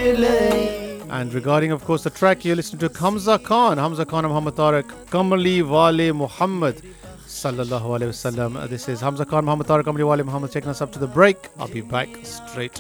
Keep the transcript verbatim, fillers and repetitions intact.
And regarding, of course, the track you're listening to, Hamza Khan, Hamza Khan and Muhammad Tariq, Kamali Wale Muhammad Sallallahu Alaihi Wasallam. This is Hamza Khan, Muhammad Tariq, Kamali Wale Muhammad taking us up to the break. I'll be back straight